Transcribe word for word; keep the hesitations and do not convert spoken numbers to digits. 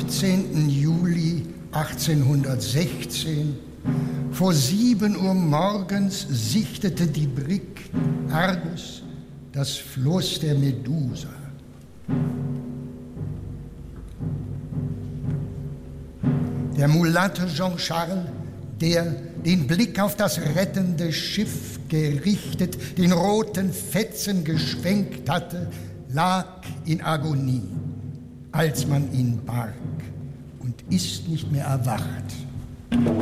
siebzehnten Juli achtzehnhundertsechzehn, vor sieben Uhr morgens sichtete die Brigg Argus das Floß der Medusa. Der Mulatte Jean-Charles, der den Blick auf das rettende Schiff gerichtet, den roten Fetzen geschwenkt hatte, lag in Agonie, als man ihn barg, und ist nicht mehr erwacht.